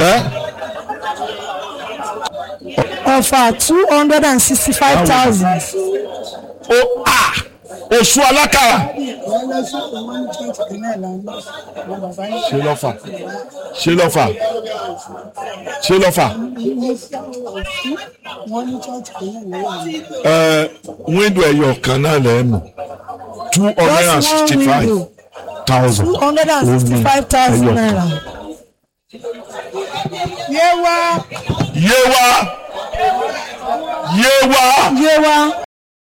Offer 265,000. Oṣù alákàrà. Ṣé lọ́fà. Wíńdò ẹ̀yọ̀ kan náà lẹ́nu 265,000. 265,000 naira. Yewa.